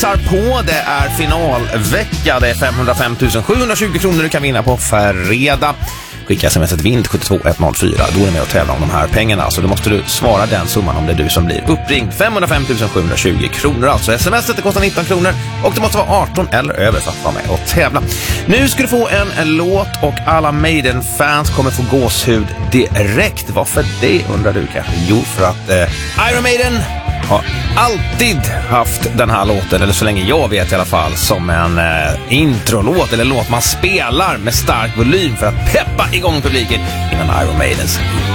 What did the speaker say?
tar på. Det är finalvecka. Det är 505 720 kronor du kan vinna på fredag. Skicka smset vind 72104. Då är du med och tävlar om de här pengarna. Så då måste du svara den summan om det är du som blir uppringd. 505 720 kronor alltså. Smset det kostar 19 kronor och det måste vara 18 eller över för att vara med och tävla. Nu ska du få en låt och alla Maiden-fans kommer få gåshud direkt. Varför det undrar du kanske? Jo, för att Iron Maiden har alltid haft den här låten, eller så länge jag vet i alla fall, som en introlåt eller låt man spelar med stark volym för att peppa igång publiken innan Iron Maidens